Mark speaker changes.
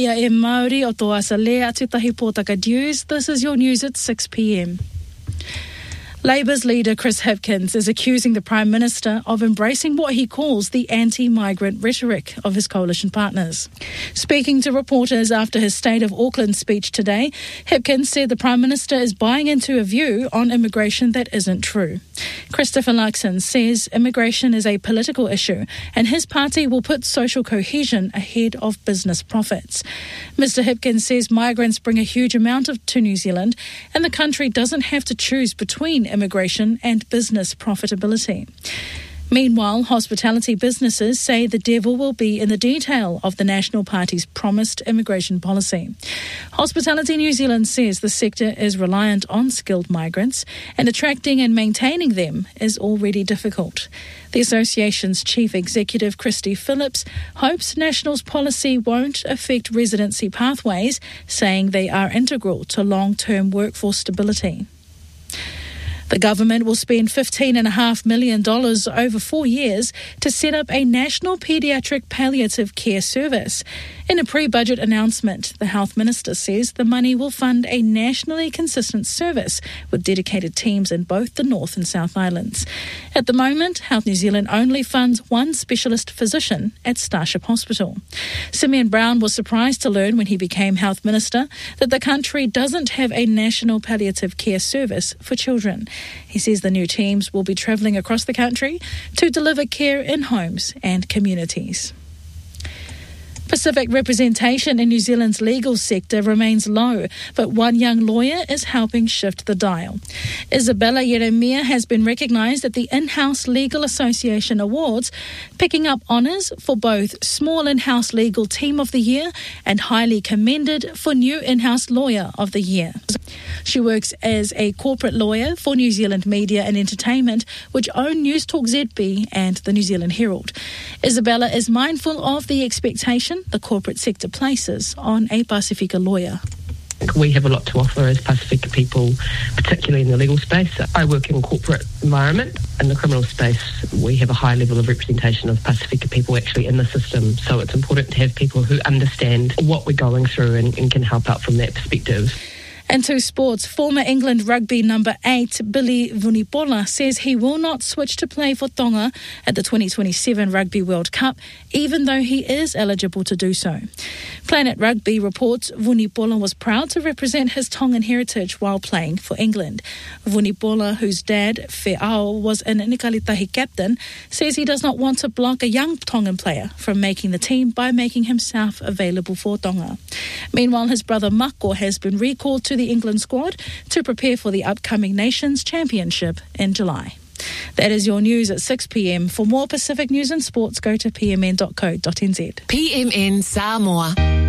Speaker 1: Ia e Māori o tō asa lea tutahi pōtaka news. This is your news at 6 p.m. Labour's leader Chris Hipkins is accusing the Prime Minister of embracing what he calls the anti-migrant rhetoric of his coalition partners. Speaking to reporters after his State of Auckland speech today, Hipkins said the Prime Minister is buying into a view on immigration that isn't true. Christopher Luxon says immigration is a political issue and his party will put social cohesion ahead of business profits. Mr Hipkins says migrants bring a huge amount to New Zealand and the country doesn't have to choose between immigration and business profitability. Meanwhile, hospitality businesses say the devil will be in the detail of the National Party's promised immigration policy. Hospitality New Zealand says the sector is reliant on skilled migrants and attracting and maintaining them is already difficult. The association's chief executive, Christy Phillips, hopes National's policy won't affect residency pathways, saying they are integral to long-term workforce stability. The government will spend $15.5 million over 4 years to set up a national paediatric palliative care service. In a pre-budget announcement, the Health Minister says the money will fund a nationally consistent service with dedicated teams in both the North and South Islands. At the moment, Health New Zealand only funds one specialist physician at Starship Hospital. Simeon Brown was surprised to learn when he became Health Minister that the country doesn't have a national palliative care service for children. He says the new teams will be travelling across the country to deliver care in homes and communities. Pacific representation in New Zealand's legal sector remains low, but one young lawyer is helping shift the dial. Isabella Jeremia has been recognised at the In-House Legal Association Awards, picking up honours for both Small In-House Legal Team of the Year and highly commended for New In-House Lawyer of the Year. She works as a corporate lawyer for New Zealand Media and Entertainment, which own Newstalk ZB and the New Zealand Herald. Isabella is mindful of the expectation the corporate sector places on a Pasifika lawyer.
Speaker 2: We have a lot to offer as Pasifika people, particularly in the legal space. I work in a corporate environment. In the criminal space, we have a high level of representation of Pasifika people actually in the system. So it's important to have people who understand what we're going through and can help out from that perspective.
Speaker 1: And to sports, former England rugby number 8, Billy Vunipola, says he will not switch to play for Tonga at the 2027 Rugby World Cup, even though he is eligible to do so. Planet Rugby reports Vunipola was proud to represent his Tongan heritage while playing for England. Vunipola, whose dad, Fe'ao, was an Nikalitahi captain, says he does not want to block a young Tongan player from making the team by making himself available for Tonga. Meanwhile, his brother Mako has been recalled to the England squad to prepare for the upcoming Nations Championship in July. That is your news at 6 p.m. For more Pacific news and sports, go to pmn.co.nz.
Speaker 3: PMN Samoa.